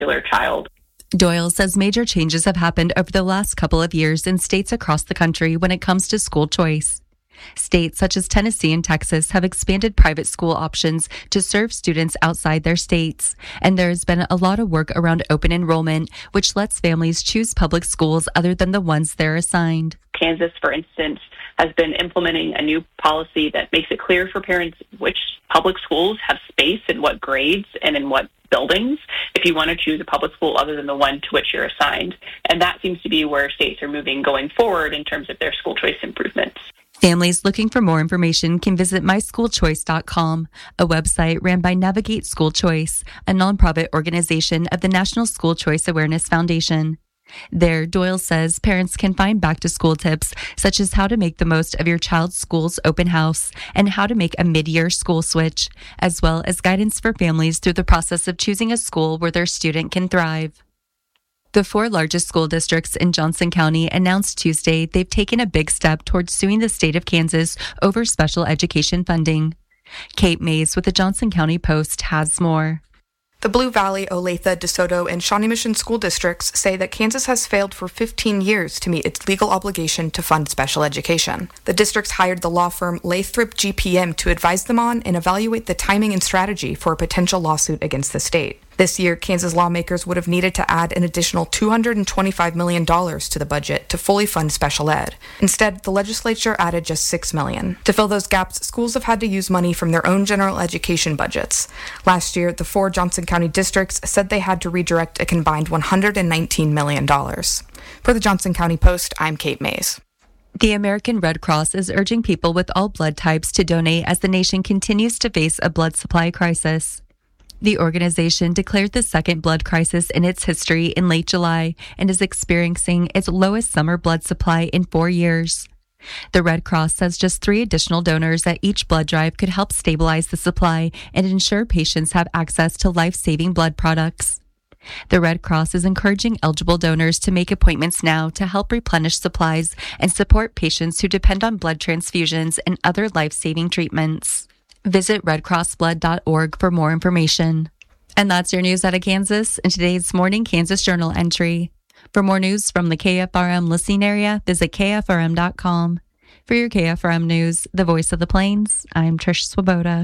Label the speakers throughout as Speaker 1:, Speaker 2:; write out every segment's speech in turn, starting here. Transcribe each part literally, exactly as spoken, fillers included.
Speaker 1: particular child.
Speaker 2: Doyle says major changes have happened over the last couple of years in states across the country when it comes to school choice. States such as Tennessee and Texas have expanded private school options to serve students outside their states, and there has been a lot of work around open enrollment, which lets families choose public schools other than the ones they're assigned.
Speaker 1: Kansas, for instance, has been implementing a new policy that makes it clear for parents which public schools have space in what grades and in what buildings if you want to choose a public school other than the one to which you're assigned. And that seems to be where states are moving going forward in terms of their school choice improvements.
Speaker 2: Families looking for more information can visit my school choice dot com, a website ran by Navigate School Choice, a nonprofit organization of the National School Choice Awareness Foundation. There, Doyle says parents can find back-to-school tips such as how to make the most of your child's school's open house and how to make a mid-year school switch, as well as guidance for families through the process of choosing a school where their student can thrive. The four largest school districts in Johnson County announced Tuesday they've taken a big step towards suing the state of Kansas over special education funding. Kate Mays with the Johnson County Post has more.
Speaker 3: The Blue Valley, Olathe, DeSoto, and Shawnee Mission school districts say that Kansas has failed for fifteen years to meet its legal obligation to fund special education. The districts hired the law firm Lathrop G P M to advise them on and evaluate the timing and strategy for a potential lawsuit against the state. This year, Kansas lawmakers would have needed to add an additional two hundred twenty-five million dollars to the budget to fully fund special ed. Instead, the legislature added just six million dollars. To fill those gaps, schools have had to use money from their own general education budgets. Last year, the four Johnson County districts said they had to redirect a combined one hundred nineteen million dollars. For the Johnson County Post, I'm Kate Mays.
Speaker 2: The American Red Cross is urging people with all blood types to donate as the nation continues to face a blood supply crisis. The organization declared the second blood crisis in its history in late July and is experiencing its lowest summer blood supply in four years. The Red Cross says just three additional donors at each blood drive could help stabilize the supply and ensure patients have access to life-saving blood products. The Red Cross is encouraging eligible donors to make appointments now to help replenish supplies and support patients who depend on blood transfusions and other life-saving treatments. Visit red cross blood dot org for more information. And that's your news out of Kansas in today's Morning Kansas Journal entry. For more news from the K F R M listening area, visit K F R M dot com. For your K F R M News, the voice of the Plains, I'm Trish Swoboda.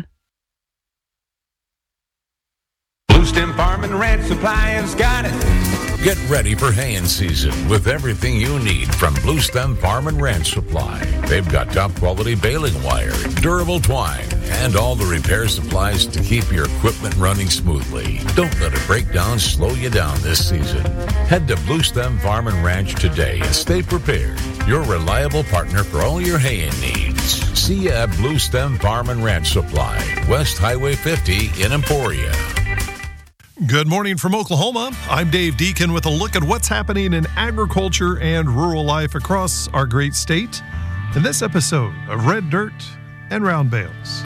Speaker 4: Bluestem Farm and Ranch Supply has got it.
Speaker 5: Get ready for haying season with everything you need from Bluestem Farm and Ranch Supply. They've got top quality baling wire, durable twine, and all the repair supplies to keep your equipment running smoothly. Don't let a breakdown slow you down this season. Head to Bluestem Farm and Ranch today and stay prepared. Your reliable partner for all your haying needs. See you at Bluestem Farm and Ranch Supply, West Highway fifty in Emporia.
Speaker 6: Good morning from Oklahoma. I'm Dave Deacon with a look at what's happening in agriculture and rural life across our great state in this episode of Red Dirt and Round Bales.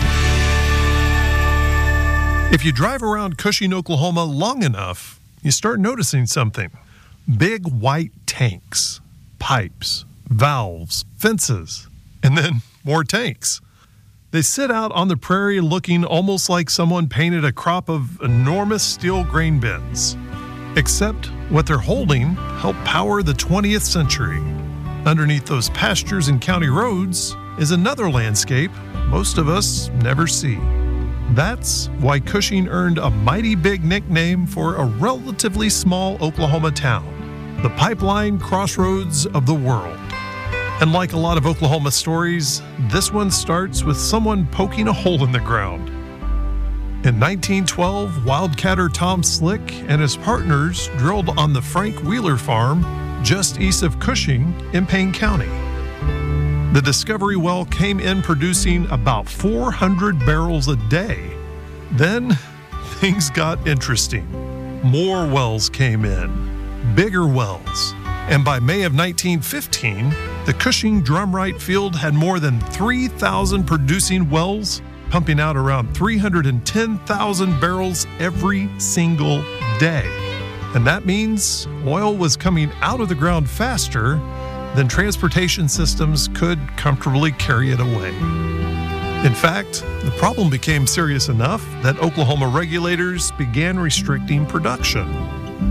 Speaker 6: If you drive around Cushing, Oklahoma long enough, you start noticing something. Big white tanks, pipes, valves, fences, and then more tanks. They sit out on the prairie looking almost like someone painted a crop of enormous steel grain bins. Except what they're holding help power the twentieth century. Underneath those pastures and county roads is another landscape most of us never see. That's why Cushing earned a mighty big nickname for a relatively small Oklahoma town, the pipeline crossroads of the world. And like a lot of Oklahoma stories, this one starts with someone poking a hole in the ground. In nineteen twelve, wildcatter Tom Slick and his partners drilled on the Frank Wheeler farm just east of Cushing in Payne County. The discovery well came in producing about four hundred barrels a day. Then things got interesting. More wells came in, bigger wells. And by May of nineteen fifteen, the Cushing Drumright Field had more than three thousand producing wells, pumping out around three hundred ten thousand barrels every single day. And that means oil was coming out of the ground faster than transportation systems could comfortably carry it away. In fact, the problem became serious enough that Oklahoma regulators began restricting production.